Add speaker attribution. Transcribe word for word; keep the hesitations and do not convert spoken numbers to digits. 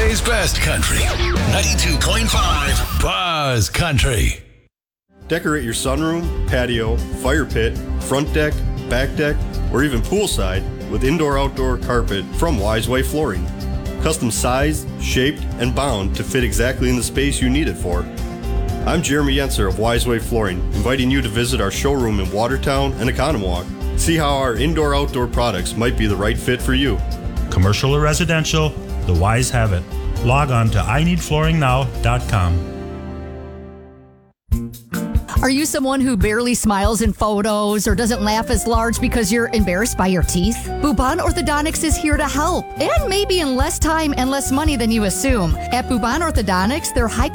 Speaker 1: Today's best country. ninety-two point five Buzz Country.
Speaker 2: Decorate your sunroom, patio, fire pit, front deck, back deck, or even poolside with indoor-outdoor carpet from Wiseway Flooring. Custom sized, shaped, and bound to fit exactly in the space you need it for. I'm Jeremy Yenser of Wiseway Flooring, inviting you to visit our showroom in Watertown and Oconomowoc. See how our indoor-outdoor products might be the right fit for you.
Speaker 3: Commercial or residential, the Wise have it. Log on to I need flooring now dot com.
Speaker 4: Are you someone who barely smiles in photos or doesn't laugh as large because you're embarrassed by your teeth? Bouban Orthodontics is here to help, and maybe in less time and less money than you assume. At Bouban Orthodontics, their high